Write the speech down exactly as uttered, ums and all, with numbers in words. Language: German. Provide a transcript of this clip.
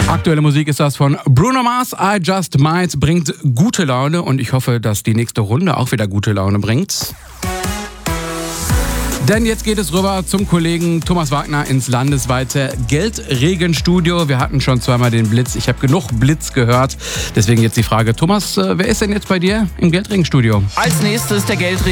Aktuelle Musik ist das von Bruno Mars. I Just Might bringt gute Laune und ich hoffe, dass die nächste Runde auch wieder gute Laune bringt. Denn jetzt geht es rüber zum Kollegen Thomas Wagner ins landesweite Geldregenstudio. Wir hatten schon zweimal den Blitz. Ich habe genug Blitz gehört. Deswegen jetzt die Frage, Thomas, wer ist denn jetzt bei dir im Geldregenstudio? Als nächstes der Geldregen.